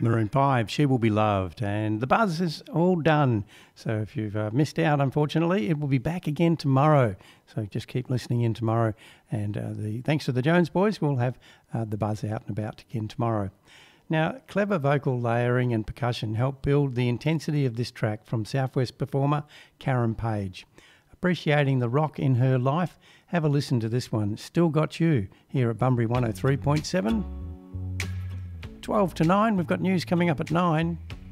Maroon 5, She Will Be Loved. And the buzz is all done. So if you've missed out, unfortunately, it will be back again tomorrow. So just keep listening in tomorrow. And thanks to the Jones Boys, we'll have the buzz out and about again tomorrow. Now, clever vocal layering and percussion help build the intensity of this track from Southwest performer Karen Page. Appreciating the rock in her life, have a listen to this one, Still Got You, here at Bunbury 103.7. 12 to 9, we've got news coming up at 9.